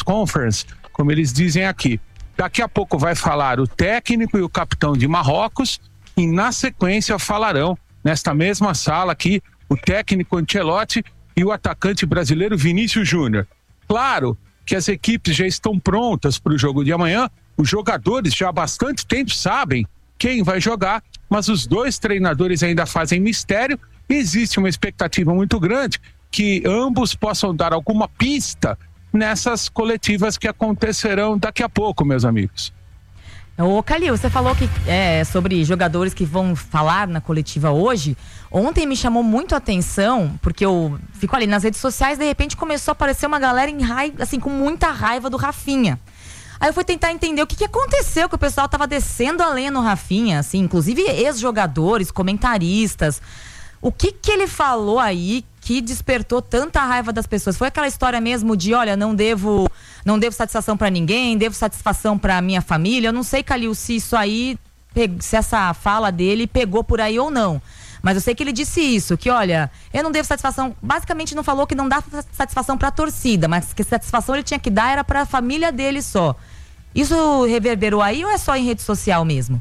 press conference, como eles dizem aqui. Daqui a pouco vai falar o técnico e o capitão de Marrocos e na sequência falarão nesta mesma sala aqui o técnico Ancelotti e o atacante brasileiro Vinícius Júnior. Claro que as equipes já estão prontas para o jogo de amanhã, os jogadores já há bastante tempo sabem quem vai jogar, mas os dois treinadores ainda fazem mistério e existe uma expectativa muito grande que ambos possam dar alguma pista nessas coletivas que acontecerão daqui a pouco, meus amigos. Ô Calil, você falou que sobre jogadores que vão falar na coletiva hoje. Ontem me chamou muito a atenção, porque eu fico ali nas redes sociais, de repente começou a aparecer uma galera assim, com muita raiva do Rafinha. Aí eu fui tentar entender o que aconteceu, que o pessoal tava descendo a lenha no Rafinha, assim, inclusive ex-jogadores, comentaristas. O que ele falou aí que despertou tanta raiva das pessoas? Foi aquela história mesmo de, olha, não devo satisfação pra ninguém, devo satisfação pra minha família? Eu não sei, Calil, se isso aí, se essa fala dele pegou por aí ou não. Mas eu sei que ele disse isso, que olha, eu não devo satisfação, basicamente não falou que não dá satisfação pra torcida, mas que satisfação ele tinha que dar era pra família dele só. Isso reverberou aí ou é só em rede social mesmo?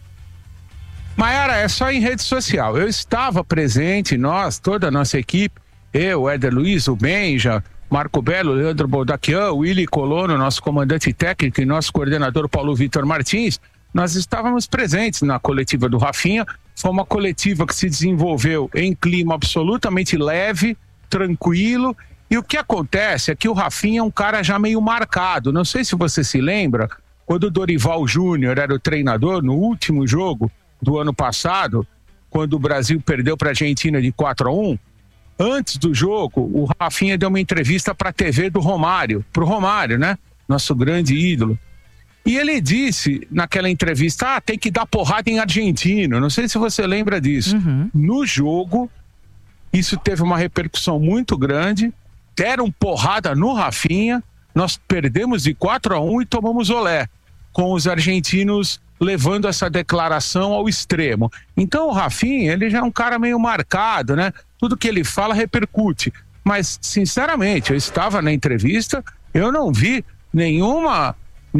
Maiara, é só em rede social. Eu estava presente, toda a nossa equipe, eu, Éder Luiz, o Benja, Marco Belo, Leandro Boldaquian, Willy Colono, nosso comandante técnico e nosso coordenador Paulo Vitor Martins, nós estávamos presentes na coletiva do Rafinha. Foi uma coletiva que se desenvolveu em clima absolutamente leve, tranquilo, e o que acontece é que o Rafinha é um cara já meio marcado. Não sei se você se lembra, quando o Dorival Júnior era o treinador, no último jogo do ano passado, quando o Brasil perdeu para a Argentina de 4-1, antes do jogo, o Rafinha deu uma entrevista para a TV do Romário, pro Romário, né? Nosso grande ídolo. E ele disse naquela entrevista, tem que dar porrada em argentino. Não sei se você lembra disso. Uhum. No jogo, isso teve uma repercussão muito grande, deram porrada no Rafinha, nós perdemos de 4-1 e tomamos olé, com os argentinos levando essa declaração ao extremo. Então o Rafinha, ele já é um cara meio marcado, né? Tudo que ele fala repercute. Mas, sinceramente, eu estava na entrevista, eu não vi nenhuma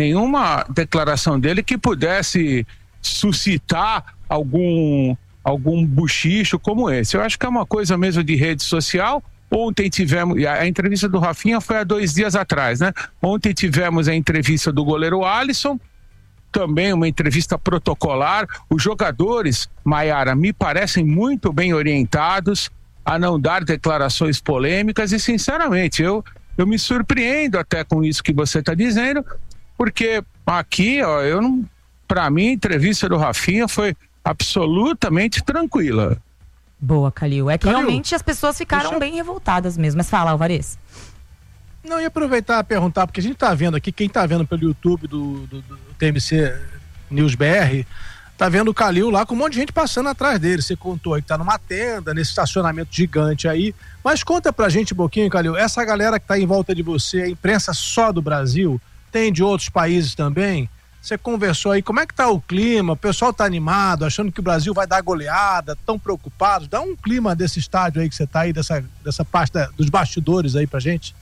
declaração dele que pudesse suscitar algum buchicho como esse. Eu acho que é uma coisa mesmo de rede social. Ontem tivemos, a entrevista do Rafinha foi há 2 dias atrás, né? Ontem tivemos a entrevista do goleiro Alisson, também uma entrevista protocolar. Os jogadores, Maiara, me parecem muito bem orientados a não dar declarações polêmicas e, sinceramente, eu me surpreendo até com isso que você está dizendo, porque aqui, para mim, a entrevista do Rafinha foi absolutamente tranquila. Boa, Calil. É que realmente as pessoas ficaram bem revoltadas mesmo. Mas fala, Alvarez. Não, ia aproveitar e perguntar, porque a gente tá vendo aqui, quem tá vendo pelo YouTube do TMC News BR, tá vendo o Calil lá com um monte de gente passando atrás dele. Você contou aí que tá numa tenda, nesse estacionamento gigante aí. Mas conta pra gente um pouquinho, Calil, essa galera que tá em volta de você, a imprensa só do Brasil, tem de outros países também? Você conversou aí, como é que tá o clima? O pessoal tá animado, achando que o Brasil vai dar goleada, tão preocupados? Dá um clima desse estádio aí que você tá aí, dessa parte dos bastidores aí pra gente.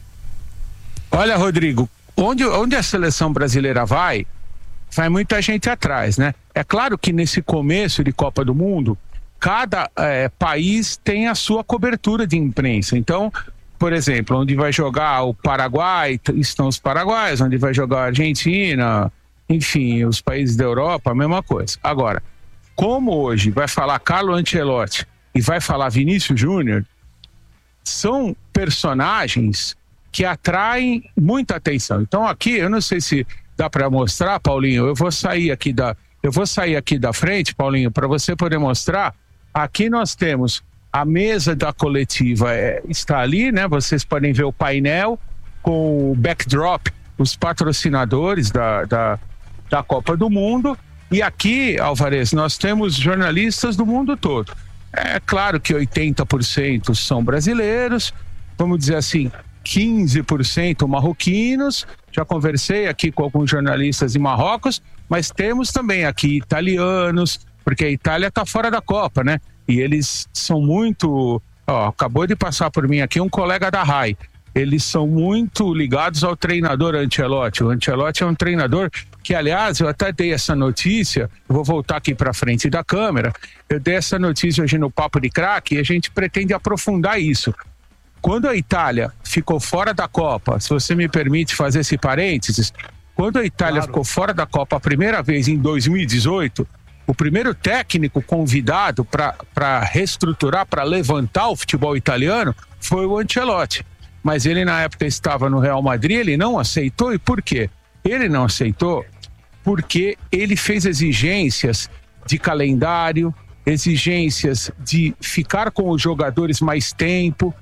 Olha, Rodrigo, onde a seleção brasileira vai muita gente atrás, né? É claro que nesse começo de Copa do Mundo, cada país tem a sua cobertura de imprensa. Então, por exemplo, onde vai jogar o Paraguai, estão os paraguaios, onde vai jogar a Argentina, enfim, os países da Europa, a mesma coisa. Agora, como hoje vai falar Carlo Ancelotti e vai falar Vinícius Júnior, são personagens que atraem muita atenção. Então aqui, eu não sei se dá para mostrar, Paulinho, eu vou sair aqui da frente, Paulinho, para você poder mostrar. Aqui nós temos a mesa da coletiva, está ali, né? Vocês podem ver o painel com o backdrop, os patrocinadores da Copa do Mundo. E aqui, Alvarez, nós temos jornalistas do mundo todo. É claro que 80% são brasileiros, vamos dizer assim, 15% marroquinos. Já conversei aqui com alguns jornalistas de Marrocos, mas temos também aqui italianos, porque a Itália está fora da Copa, né? E eles são muito... acabou de passar por mim aqui um colega da RAI. eles são muito ligados ao treinador Ancelotti. O Ancelotti é um treinador que, aliás, eu até dei essa notícia, eu vou voltar aqui para frente da câmera, eu dei essa notícia hoje no Papo de Craque e a gente pretende aprofundar isso. Quando a Itália ficou fora da Copa, se você me permite fazer esse parênteses, quando a Itália ficou fora da Copa a primeira vez em 2018, o primeiro técnico convidado para reestruturar, para levantar o futebol italiano foi o Ancelotti. Mas ele na época estava no Real Madrid, ele não aceitou. E por quê? Ele não aceitou porque ele fez exigências de calendário, exigências de ficar com os jogadores mais tempo,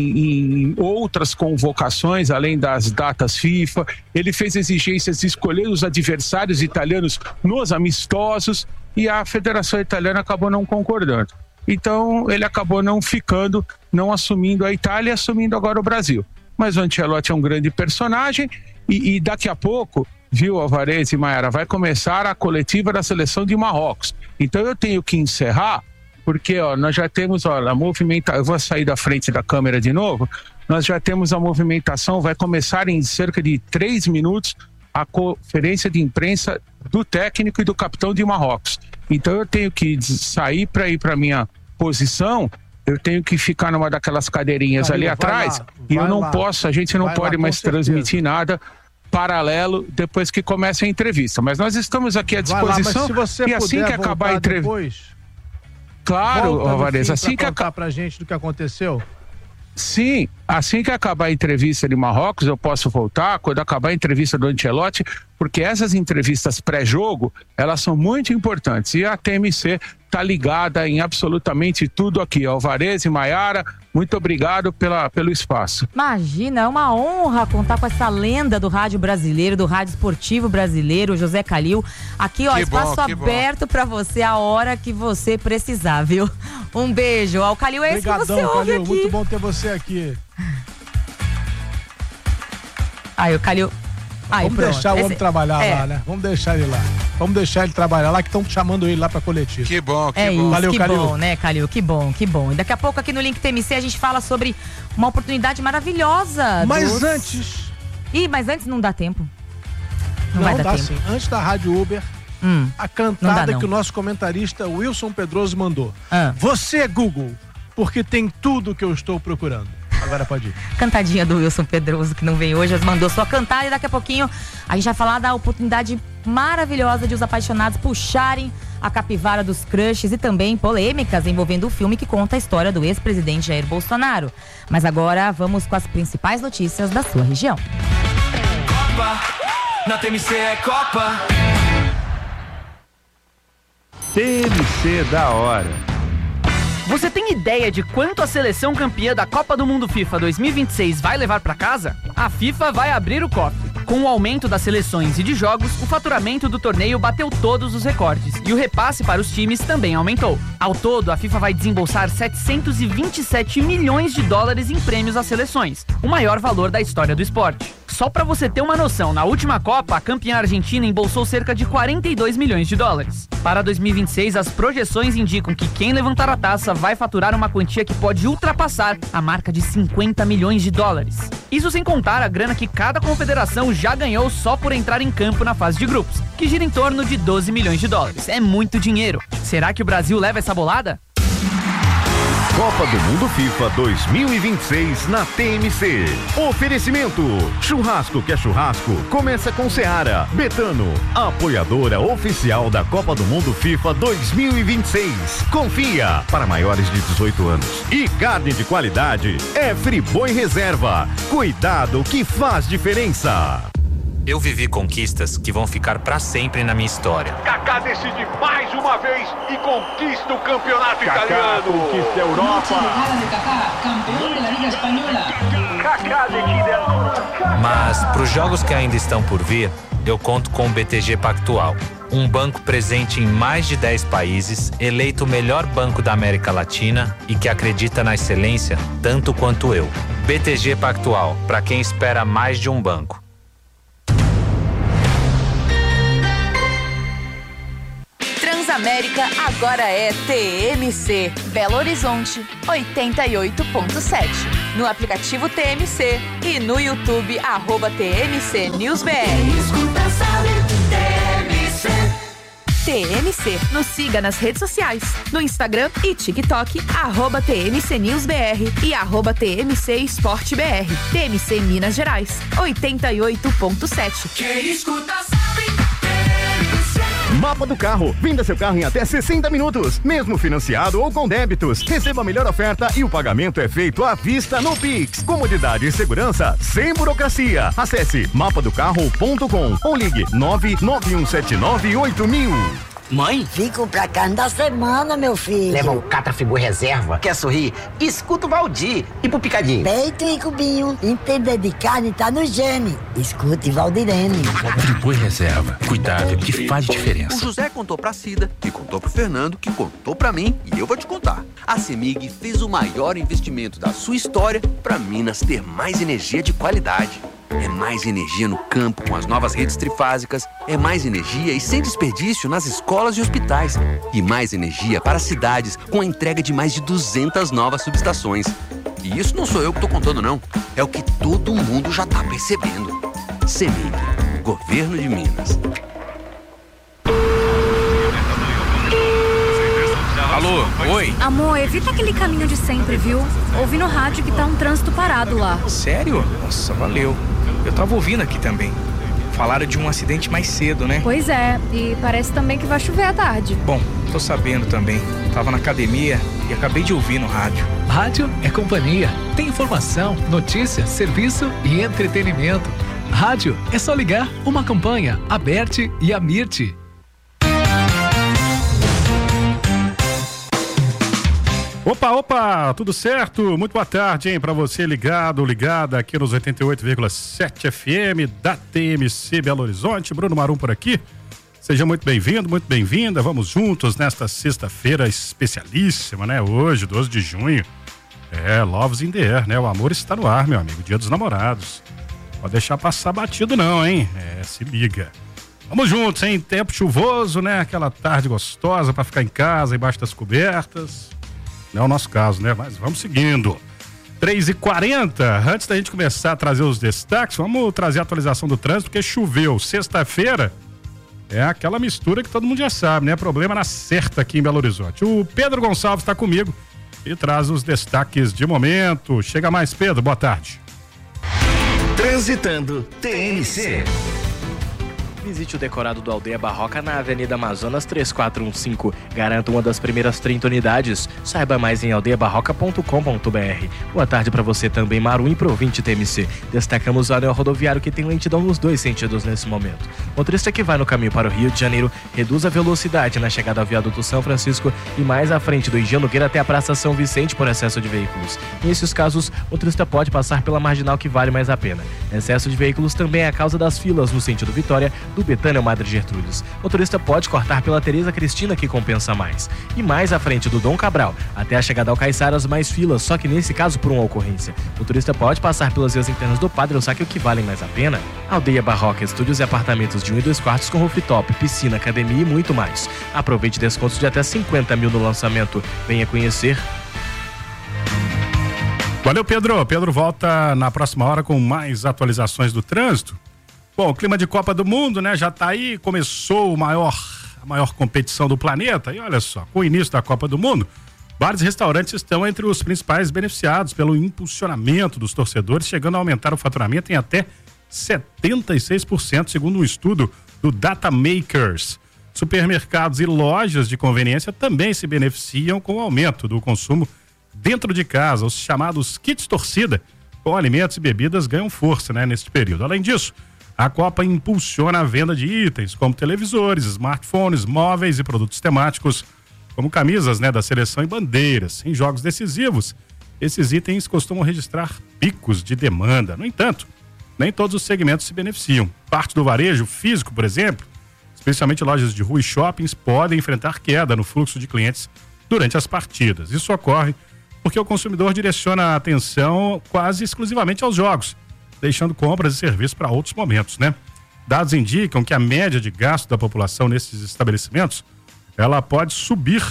em outras convocações, além das datas FIFA. Ele fez exigências de escolher os adversários italianos nos amistosos e a Federação Italiana acabou não concordando. Então ele acabou não ficando, não assumindo a Itália e assumindo agora o Brasil. Mas o Ancelotti é um grande personagem e daqui a pouco, viu, Alvarez e Mayara, vai começar a coletiva da seleção de Marrocos. Então eu tenho que encerrar, porque nós já temos a movimentação, eu vou sair da frente da câmera de novo, nós já temos a movimentação, vai começar em cerca de 3 minutos a conferência de imprensa do técnico e do capitão de Marrocos. Então eu tenho que sair para ir para minha posição, eu tenho que ficar numa daquelas cadeirinhas ali atrás e eu não posso, a gente não pode mais transmitir nada paralelo depois que começa a entrevista. Mas nós estamos aqui à disposição e assim que acabar a entrevista... Claro, Alvarez, assim que acabar pra gente do que aconteceu. Sim, assim que acabar a entrevista de Marrocos, eu posso voltar, quando acabar a entrevista do Ancelotti, porque essas entrevistas pré-jogo, elas são muito importantes. E a TMC está ligada em absolutamente tudo aqui. Alvarez e Mayara, muito obrigado pelo espaço. Imagina, é uma honra contar com essa lenda do rádio brasileiro, do rádio esportivo brasileiro, José Calil. Aqui, ó, espaço aberto para você a hora que você precisar, viu? Um beijo. Ó, o Calil é esse que você ouve Calil, aqui. Muito bom ter você aqui. Aí, o Calil... Vamos deixar o homem trabalhar lá, né? Vamos deixar ele lá. Vamos deixar ele trabalhar lá, que estão chamando ele lá pra coletiva. Que bom, que bom. Isso, valeu, que Calil. Bom, né, Calil? Que bom, que bom. E daqui a pouco aqui no Link TMC a gente fala sobre uma oportunidade maravilhosa. Mas antes... mas antes não dá tempo. Não vai dar tempo. Sim. Antes da Rádio Uber, a cantada que o nosso comentarista Wilson Pedroso mandou. Você, Google, porque tem tudo que eu estou procurando. Agora pode ir. Cantadinha do Wilson Pedroso, que não veio hoje, mas mandou só cantar. E daqui a pouquinho a gente vai falar da oportunidade maravilhosa de os apaixonados puxarem a capivara dos crushes e também polêmicas envolvendo o filme que conta a história do ex-presidente Jair Bolsonaro. Mas agora vamos com as principais notícias da sua região. Copa, na TMC é Copa. TMC da hora. Você tem ideia de quanto a seleção campeã da Copa do Mundo FIFA 2026 vai levar para casa? A FIFA vai abrir o cofre. Com o aumento das seleções e de jogos, o faturamento do torneio bateu todos os recordes e o repasse para os times também aumentou. Ao todo, a FIFA vai desembolsar 727 milhões de dólares em prêmios às seleções, o maior valor da história do esporte. Só para você ter uma noção, na última Copa, a campeã argentina embolsou cerca de 42 milhões de dólares. Para 2026, as projeções indicam que quem levantar a taça vai faturar uma quantia que pode ultrapassar a marca de 50 milhões de dólares. Isso sem contar a grana que cada confederação já ganhou só por entrar em campo na fase de grupos, que gira em torno de 12 milhões de dólares. É muito dinheiro. Será que o Brasil leva essa bolada? Copa do Mundo FIFA 2026 na TMC. Oferecimento: churrasco que é churrasco, começa com Seara. Betano, apoiadora oficial da Copa do Mundo FIFA 2026. Confia, para maiores de 18 anos. E carne de qualidade é Friboi Reserva. Cuidado que faz diferença. Eu vivi conquistas que vão ficar pra sempre na minha história. Kaká decide mais uma vez e conquista o campeonato italiano. Conquista a Europa. Mas pros jogos que ainda estão por vir, eu conto com o BTG Pactual. Um banco presente em mais de 10 países, eleito o melhor banco da América Latina e que acredita na excelência tanto quanto eu. BTG Pactual, pra quem espera mais de um banco. Transamérica agora é TMC. Belo Horizonte, 88.7. no aplicativo TMC e no YouTube @TMC News BR. TMC, nos siga nas redes sociais, no Instagram e TikTok, @TMC News BR e @TMC Esporte BR. TMC Minas Gerais, 88.7. Quem escuta sabe. Mapa do Carro. Venda seu carro em até 60 minutos, mesmo financiado ou com débitos. Receba a melhor oferta e o pagamento é feito à vista no Pix. Comodidade e segurança sem burocracia. Acesse mapadocarro.com ou ligue 991798000. Mãe? Fico pra carne da semana, meu filho. Leva o Catrafigur Reserva. Quer sorrir? Escuta o Valdir. E pro Picadinho? Peito e cubinho. Entender de carne tá no gene. Escute Valdirene. Friboi Reserva. Cuidado que faz diferença. O José contou pra Cida, que contou pro Fernando, que contou pra mim e eu vou te contar. A CEMIG fez o maior investimento da sua história pra Minas ter mais energia de qualidade. É mais energia no campo com as novas redes trifásicas, é mais energia e sem desperdício nas escolas e hospitais, e mais energia para as cidades com a entrega de mais de 200 novas subestações. E isso não sou eu que estou contando não, é o que todo mundo já está percebendo. CEMIG, Governo de Minas. Alô, oi? Amor, evita aquele caminho de sempre, viu? Ouvi no rádio que tá um trânsito parado lá. Sério? Nossa, valeu. Eu tava ouvindo aqui também. Falaram de um acidente mais cedo, né? Pois é, e parece também que vai chover à tarde. Bom, tô sabendo também. Tava na academia e acabei de ouvir no rádio. Rádio é companhia. Tem informação, notícia, serviço e entretenimento. Rádio é só ligar uma campanha, a Berti e a Mirti. Opa, tudo certo? Muito boa tarde, hein, pra você ligada aqui nos 88,7 FM da TMC Belo Horizonte. Bruno Marum por aqui. Seja muito bem-vindo, muito bem-vinda. Vamos juntos nesta sexta-feira especialíssima, né? Hoje, 12 de junho. Love's in the air, né? O amor está no ar, meu amigo. Dia dos namorados. Pode deixar passar batido não, hein? Se liga. Vamos juntos, hein? Tempo chuvoso, né? Aquela tarde gostosa pra ficar em casa, embaixo das cobertas. Não é o nosso caso, né? Mas vamos seguindo. 3h40, antes da gente começar a trazer os destaques, vamos trazer a atualização do trânsito, porque choveu. Sexta-feira é aquela mistura que todo mundo já sabe, né? Problema na certa aqui em Belo Horizonte. O Pedro Gonçalves está comigo e traz os destaques de momento. Chega mais, Pedro, boa tarde. Transitando TMC. Visite o decorado do Aldeia Barroca na Avenida Amazonas 3415. Garanta uma das primeiras 30 unidades. Saiba mais em aldeiabarroca.com.br. Boa tarde para você também, Marum e Provinte TMC. Destacamos o anel rodoviário que tem lentidão nos dois sentidos nesse momento. Motorista que vai no caminho para o Rio de Janeiro, reduz a velocidade na chegada ao viaduto São Francisco e mais à frente do Engenho Nogueira até a Praça São Vicente por excesso de veículos. Nesses casos, o motorista pode passar pela marginal que vale mais a pena. Excesso de veículos também é a causa das filas no sentido Vitória, do Betânia ao Madre Gertrudes. O motorista pode cortar pela Tereza Cristina, que compensa mais. E mais à frente do Dom Cabral, até a chegada ao Caiçaras, mais filas, só que nesse caso por uma ocorrência. O motorista pode passar pelas vias internas do Padre Eustáquio, que valem mais a pena. Aldeia Barroca, estúdios e apartamentos de 1 e 2 quartos com rooftop, piscina, academia e muito mais. Aproveite descontos de até 50 mil no lançamento. Venha conhecer. Valeu, Pedro. Pedro volta na próxima hora com mais atualizações do trânsito. Bom, o clima de Copa do Mundo, né, já tá aí, começou a maior competição do planeta, e olha só, com o início da Copa do Mundo, bares e restaurantes estão entre os principais beneficiados pelo impulsionamento dos torcedores, chegando a aumentar o faturamento em até 76%, segundo um estudo do Datamakers. Supermercados e lojas de conveniência também se beneficiam com o aumento do consumo dentro de casa. Os chamados kits torcida, com alimentos e bebidas, ganham força, né, neste período. Além disso, a Copa impulsiona a venda de itens como televisores, smartphones, móveis e produtos temáticos, como camisas, né, da seleção e bandeiras. Em jogos decisivos, esses itens costumam registrar picos de demanda. No entanto, nem todos os segmentos se beneficiam. Parte do varejo físico, por exemplo, especialmente lojas de rua e shoppings, podem enfrentar queda no fluxo de clientes durante as partidas. Isso ocorre porque o consumidor direciona a atenção quase exclusivamente aos jogos, deixando compras e serviços para outros momentos, né? Dados indicam que a média de gasto da população nesses estabelecimentos, ela pode subir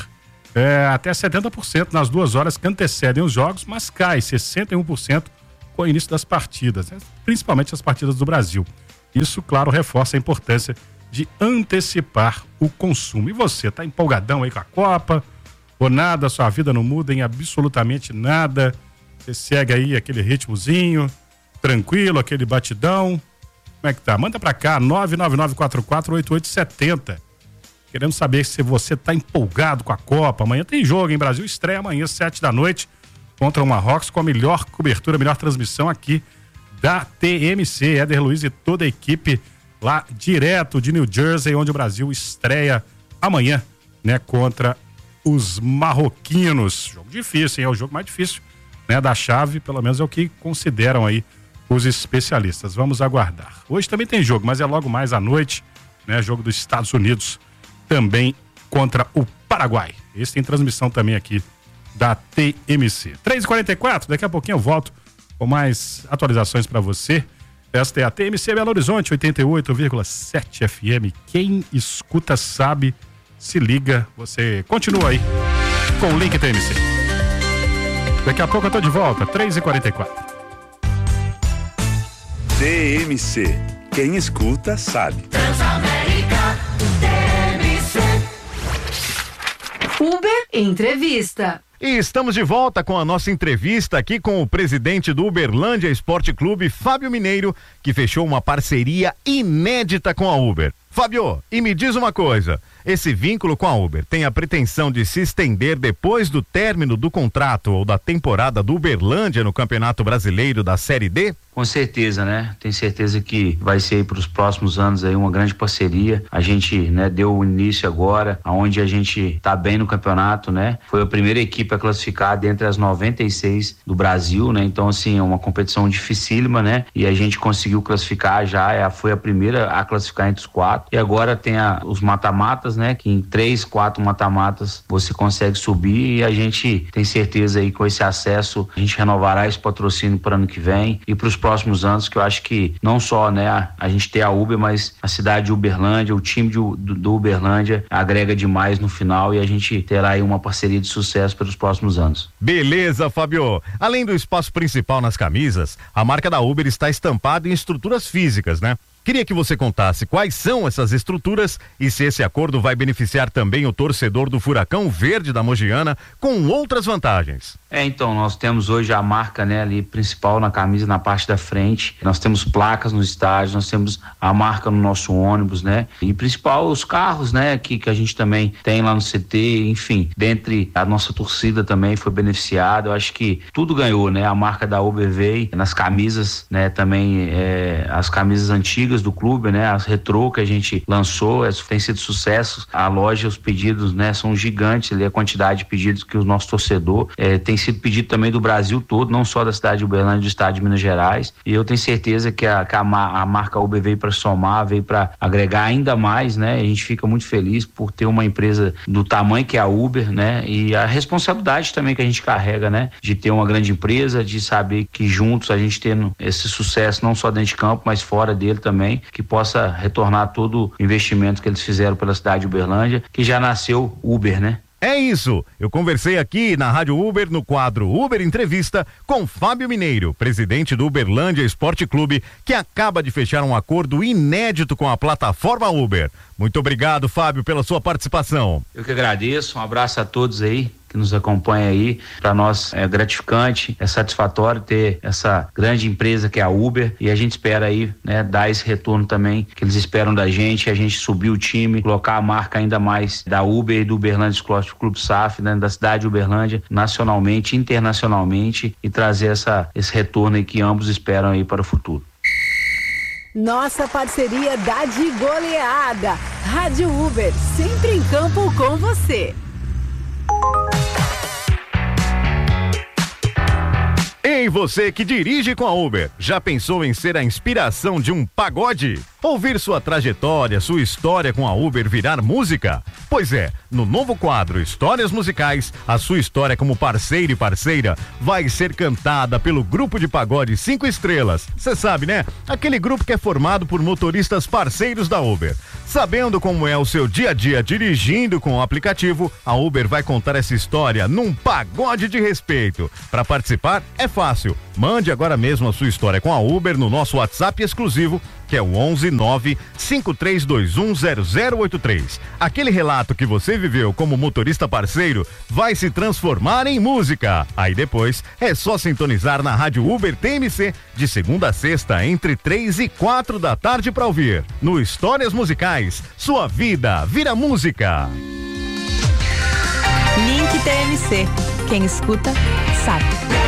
até 70% nas 2 horas que antecedem os jogos, mas cai 61% com o início das partidas, né? Principalmente as partidas do Brasil. Isso, claro, reforça a importância de antecipar o consumo. E você, tá empolgadão aí com a Copa? Ou nada, sua vida não muda em absolutamente nada? Você segue aí aquele ritmozinho, tranquilo, aquele batidão? Como é que tá? Manda pra cá, 999448870. Queremos saber se você tá empolgado com a Copa. Amanhã tem jogo, em Brasil estreia amanhã, 7h, contra o Marrocos, com a melhor cobertura, a melhor transmissão aqui da TMC. Éder Luiz e toda a equipe lá direto de New Jersey, onde o Brasil estreia amanhã, né, contra os marroquinos. Jogo difícil, hein? É o jogo mais difícil, né, da chave, pelo menos é o que consideram aí os especialistas. Vamos aguardar. Hoje também tem jogo, mas é logo mais à noite, né? Jogo dos Estados Unidos também contra o Paraguai. Esse tem transmissão também aqui da TMC. 3h44, daqui a pouquinho eu volto com mais atualizações para você. Esta é a TMC Belo Horizonte, 88,7 FM. Quem escuta sabe, se liga. Você continua aí com o link TMC. Daqui a pouco eu tô de volta, 3h44. TMC. Quem escuta sabe. Transamérica, TMC. Uber Entrevista. E estamos de volta com a nossa entrevista aqui com o presidente do Uberlândia Esporte Clube, Fábio Mineiro, que fechou uma parceria inédita com a Uber. Fábio, e me diz uma coisa, esse vínculo com a Uber tem a pretensão de se estender depois do término do contrato ou da temporada do Uberlândia no Campeonato Brasileiro da Série D? Com certeza, né? Tenho certeza que vai ser aí para os próximos anos aí uma grande parceria. A gente, né, deu o início agora, aonde a gente tá bem no campeonato, né? Foi a primeira equipe a classificar dentre as 96 do Brasil, né? Então, assim, é uma competição dificílima, né? E a gente conseguiu classificar já, foi a primeira a classificar entre os 4. E agora tem os mata-matas, né? Que em 3, 4 mata-matas você consegue subir e a gente tem certeza aí que com esse acesso a gente renovará esse patrocínio para ano que vem e para os próximos anos, que eu acho que não só, né, a gente ter a Uber, mas a cidade de Uberlândia, o time do Uberlândia agrega demais no final e a gente terá aí uma parceria de sucesso pelos próximos anos. Beleza, Fábio. Além do espaço principal nas camisas, a marca da Uber está estampada em estruturas físicas, né? Queria que você contasse quais são essas estruturas e se esse acordo vai beneficiar também o torcedor do Furacão Verde da Mogiana com outras vantagens. Então, nós temos hoje a marca, né, ali principal na camisa, na parte da frente. Nós temos placas no estádio, nós temos a marca no nosso ônibus, né? E principal os carros, né, que a gente também tem lá no CT, enfim, dentre a nossa torcida também foi beneficiada. Eu acho que tudo ganhou, né? A marca da Uber veio nas camisas, né, também as camisas antigas do clube, né? As retrô que a gente lançou, tem sido sucesso. A loja, os pedidos, né, são gigantes ali, a quantidade de pedidos que o nosso torcedor tem sido pedido também do Brasil todo, não só da cidade de Uberlândia, do estado de Minas Gerais. E eu tenho certeza que a marca Uber veio para somar, veio para agregar ainda mais, né? A gente fica muito feliz por ter uma empresa do tamanho que é a Uber, né? E a responsabilidade também que a gente carrega, né? De ter uma grande empresa, de saber que juntos a gente tendo esse sucesso, não só dentro de campo, mas fora dele também, que possa retornar todo o investimento que eles fizeram pela cidade de Uberlândia, que já nasceu Uber, né? É isso, eu conversei aqui na Rádio Uber no quadro Uber Entrevista com Fábio Mineiro, presidente do Uberlândia Esporte Clube, que acaba de fechar um acordo inédito com a plataforma Uber. Muito obrigado, Fábio, pela sua participação. Eu que agradeço, um abraço a todos aí que nos acompanha aí. Para nós é gratificante, é satisfatório ter essa grande empresa que é a Uber e a gente espera aí, né, dar esse retorno também que eles esperam da gente, a gente subir o time, colocar a marca ainda mais da Uber e do Uberlândia Esporte Clube SAF, né, da cidade de Uberlândia, nacionalmente, internacionalmente, e trazer esse retorno aí que ambos esperam aí para o futuro. Nossa parceria dá de goleada. Rádio Uber, sempre em campo com você. Ei, você que dirige com a Uber, já pensou em ser a inspiração de um pagode? Ouvir sua trajetória, sua história com a Uber virar música? Pois é, no novo quadro Histórias Musicais, a sua história como parceiro e parceira vai ser cantada pelo grupo de pagode 5 estrelas. Você sabe, né? Aquele grupo que é formado por motoristas parceiros da Uber. Sabendo como é o seu dia a dia dirigindo com o aplicativo, a Uber vai contar essa história num pagode de respeito. Para participar é fácil. Mande agora mesmo a sua história com a Uber no nosso WhatsApp exclusivo, que é o 11953210083. Aquele relato que você viveu como motorista parceiro vai se transformar em música. Aí depois é só sintonizar na Rádio Uber TMC de segunda a sexta entre 3 e 4 da tarde para ouvir. No Histórias Musicais, sua vida vira música. Link TMC. Quem escuta, sabe.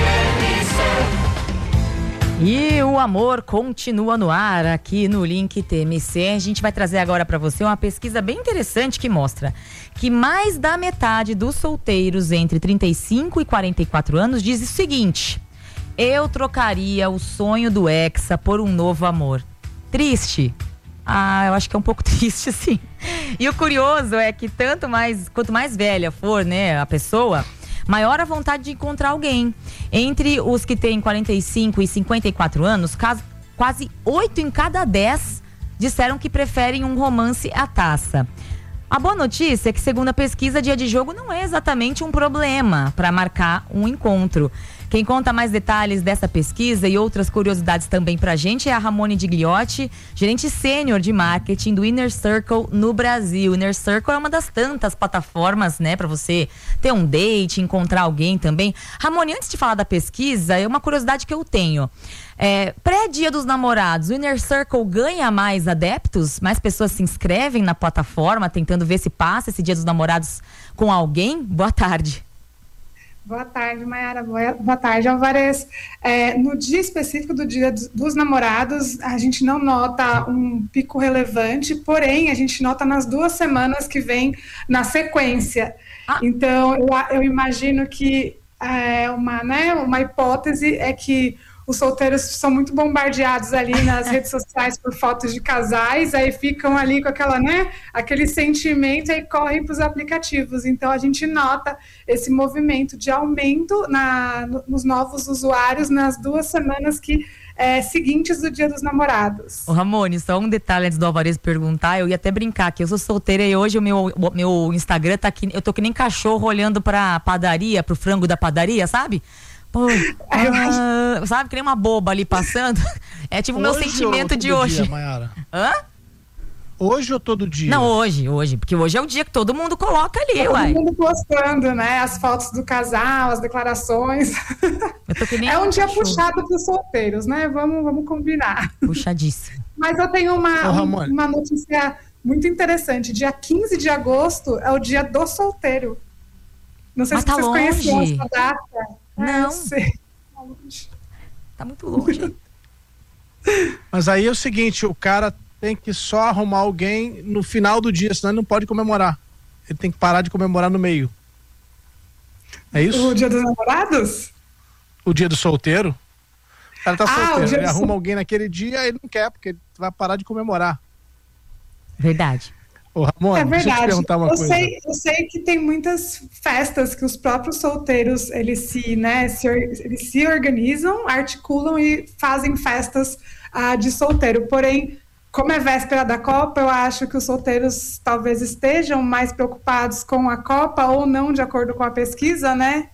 E o amor continua no ar aqui no Link TMC. A gente vai trazer agora para você uma pesquisa bem interessante que mostra que mais da metade dos solteiros entre 35 e 44 anos diz o seguinte: eu trocaria o sonho do Hexa por um novo amor. Triste? Eu acho que é um pouco triste, sim. E o curioso é que quanto mais velha for, né, a pessoa, maior a vontade de encontrar alguém. Entre os que têm 45 e 54 anos, quase 8 em cada 10 disseram que preferem um romance à taça. A boa notícia é que, segundo a pesquisa, dia de jogo não é exatamente um problema para marcar um encontro. Quem conta mais detalhes dessa pesquisa e outras curiosidades também pra gente é a Ramone Digliotti, gerente sênior de marketing do Inner Circle no Brasil. Inner Circle é uma das tantas plataformas, né, pra você ter um date, encontrar alguém também. Ramone, antes de falar da pesquisa, é uma curiosidade que eu tenho. Pré-dia dos namorados, o Inner Circle ganha mais adeptos? Mais pessoas se inscrevem na plataforma tentando ver se passa esse dia dos namorados com alguém? Boa tarde. Boa tarde, Mayara. Boa tarde, Alvarez. No dia específico do Dia dos Namorados, a gente não nota um pico relevante, porém, a gente nota nas 2 semanas que vem na sequência. Então, eu imagino que uma hipótese é que os solteiros são muito bombardeados ali nas redes sociais por fotos de casais, aí ficam ali com aquele sentimento e correm para os aplicativos. Então a gente nota esse movimento de aumento nos novos usuários nas 2 semanas seguintes do Dia dos Namorados. Ô Ramone, só um detalhe antes do Alvarez perguntar, eu ia até brincar que eu sou solteira e hoje o meu Instagram tá aqui, eu tô que nem cachorro olhando pra padaria, pro frango da padaria, sabe? Pô, sabe, que nem uma boba ali passando. É tipo o meu sentimento de hoje. Mayara? Hã? Hoje ou todo dia? Não, hoje, porque hoje é o dia que todo mundo coloca ali, todo mundo postando, né, as fotos do casal, as declarações. Eu tô que nem um dia puxado pros solteiros, né, vamos combinar. Puxadíssimo. Mas eu tenho uma notícia muito interessante. Dia 15 de agosto é o dia do solteiro. Não sei se vocês conheciam essa data. Não. Sei. Tá muito longe. Mas aí é o seguinte, o cara tem que só arrumar alguém no final do dia, senão ele não pode comemorar. Ele tem que parar de comemorar no meio. É isso? O Dia dos Namorados? O dia do solteiro? O cara tá solteiro, ele arruma alguém naquele dia, ele não quer, porque ele vai parar de comemorar. Verdade. Ô, Ramone, deixa eu te perguntar uma coisa. Eu sei que tem muitas festas que os próprios solteiros, eles se organizam, articulam e fazem festas de solteiro. Porém, como é véspera da Copa, eu acho que os solteiros talvez estejam mais preocupados com a Copa ou não, de acordo com a pesquisa, né?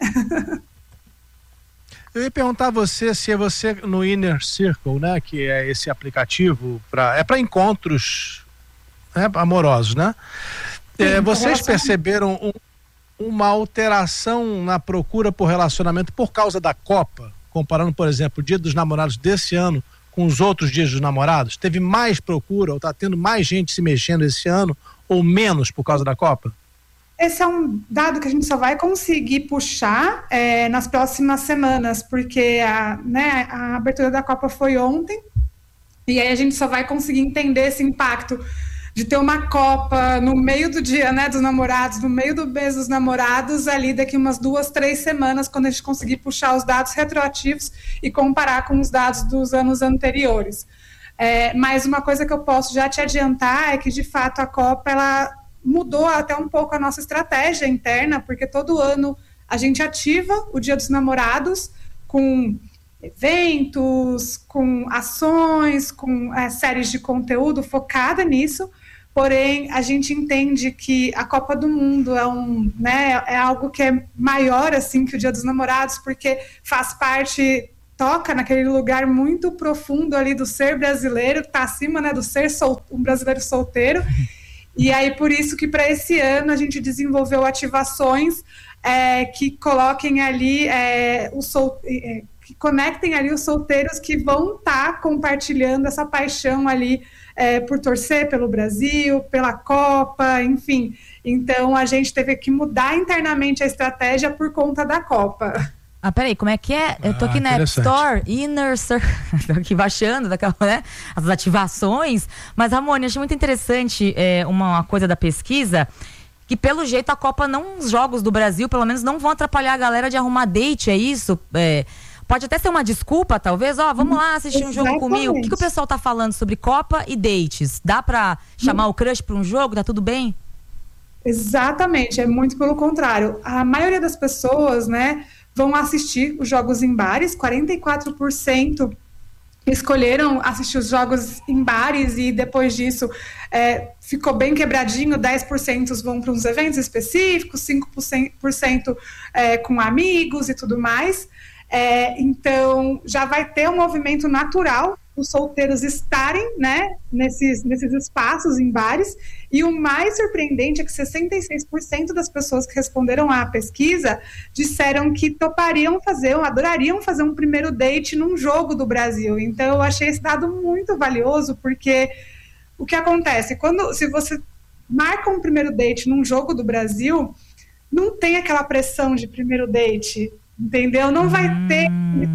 Eu ia perguntar a você se é você no Inner Circle, né, que é esse aplicativo para encontros amorosos, né? Vocês perceberam uma alteração na procura por relacionamento por causa da Copa, comparando, por exemplo, o Dia dos Namorados desse ano com os outros dias dos namorados? Teve mais procura ou está tendo mais gente se mexendo esse ano ou menos por causa da Copa? Esse é um dado que a gente só vai conseguir puxar nas próximas semanas, porque a abertura da Copa foi ontem, e aí a gente só vai conseguir entender esse impacto de ter uma Copa no meio do dia, né, dos namorados, no meio do mês dos namorados, ali daqui umas 2, 3 semanas, quando a gente conseguir puxar os dados retroativos e comparar com os dados dos anos anteriores. Mas uma coisa que eu posso já te adiantar é que, de fato, a Copa, ela mudou até um pouco a nossa estratégia interna, porque todo ano a gente ativa o Dia dos Namorados com eventos, com ações, com séries de conteúdo focada nisso, porém a gente entende que a Copa do Mundo é algo que é maior assim que o Dia dos Namorados, porque faz parte, toca naquele lugar muito profundo ali do ser brasileiro, que está acima, né, do ser um brasileiro solteiro. E aí por isso que para esse ano a gente desenvolveu ativações que coloquem ali que conectem ali os solteiros que vão estar compartilhando essa paixão ali por torcer pelo Brasil, pela Copa, enfim. Então a gente teve que mudar internamente a estratégia por conta da Copa. Peraí, como é que é? Eu tô aqui na App Store, Inner Circle, tô aqui baixando as ativações, mas Ramone, achei muito interessante uma coisa da pesquisa, que pelo jeito a Copa os jogos do Brasil, pelo menos, não vão atrapalhar a galera de arrumar date, é isso? Pode até ser uma desculpa, talvez, vamos lá assistir um jogo comigo. O que o pessoal tá falando sobre Copa e dates? Dá pra chamar o crush pra um jogo? Tá tudo bem? Exatamente, é muito pelo contrário. A maioria das pessoas, né, vão assistir os jogos em bares, 44% escolheram assistir os jogos em bares e depois disso ficou bem quebradinho, 10% vão para uns eventos específicos, 5% com amigos e tudo mais. Então já vai ter um movimento natural os solteiros estarem, né, nesses espaços em bares, e o mais surpreendente é que 66% das pessoas que responderam à pesquisa disseram que adorariam fazer um primeiro date num jogo do Brasil. Então eu achei esse dado muito valioso, porque o que acontece, se você marca um primeiro date num jogo do Brasil, não tem aquela pressão de primeiro date, entendeu? Não vai ter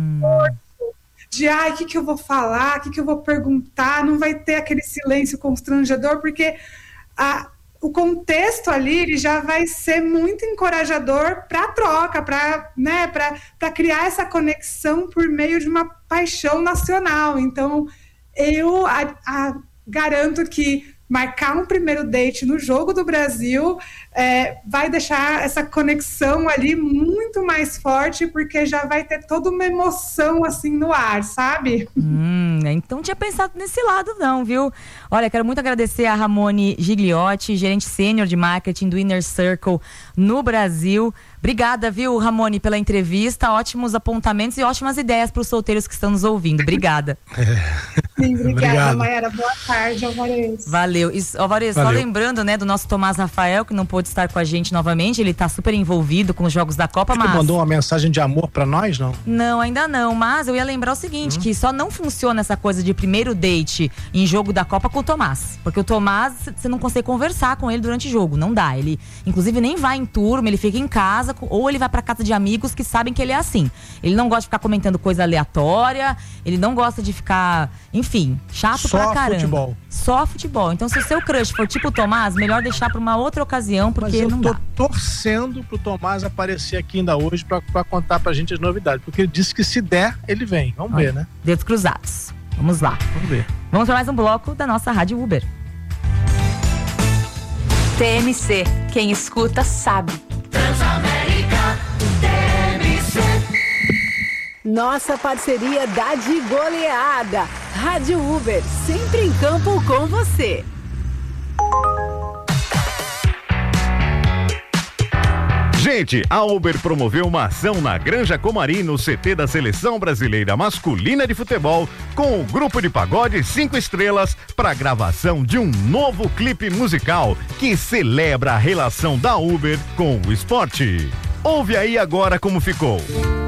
de o que eu vou falar, o que eu vou perguntar, não vai ter aquele silêncio constrangedor, porque o contexto ali ele já vai ser muito encorajador para a troca, para criar essa conexão por meio de uma paixão nacional. Então, eu garanto que marcar um primeiro date no jogo do Brasil vai deixar essa conexão ali muito mais forte, porque já vai ter toda uma emoção assim no ar, sabe? Então não tinha pensado nesse lado não, viu? Olha, quero muito agradecer a Ramone Gigliotti, gerente sênior de marketing do Inner Circle no Brasil. Obrigada, viu, Ramone, pela entrevista, ótimos apontamentos e ótimas ideias para os solteiros que estão nos ouvindo. Obrigada. Sim, obrigada, Mayara. Boa tarde, Alvarez. Valeu. Alvarez, só lembrando, né, do nosso Tomás Rafael, que não pôde estar com a gente novamente, ele tá super envolvido com os jogos da Copa, mas... Ele mandou uma mensagem de amor pra nós, não? Não, ainda não, mas eu ia lembrar o seguinte, que só não funciona essa coisa de primeiro date em jogo da Copa com o Tomás, porque o Tomás, você não consegue conversar com ele durante o jogo, não dá, ele inclusive nem vai em turma, ele fica em casa, ou ele vai pra casa de amigos que sabem que ele é assim, ele não gosta de ficar comentando coisa aleatória, ele não gosta de ficar, enfim, chato pra caramba. Futebol. Só futebol. Então se o seu crush for tipo o Tomás, melhor deixar pra uma outra ocasião, porque não dá. Eu tô torcendo pro Tomás aparecer aqui ainda hoje pra contar pra gente as novidades, porque ele disse que se der, ele vem. Vamos ver, né? Dedos cruzados. Vamos lá. Vamos ver. Vamos para mais um bloco da nossa Rádio Uber. TMC. Quem escuta sabe. Transamérica, TMC. Nossa parceria dá de goleada. Rádio Uber, sempre em campo com você. Gente, a Uber promoveu uma ação na Granja Comari, no CT da Seleção Brasileira Masculina de Futebol, com o grupo de pagode 5 estrelas para a gravação de um novo clipe musical que celebra a relação da Uber com o esporte. Ouve aí agora como ficou.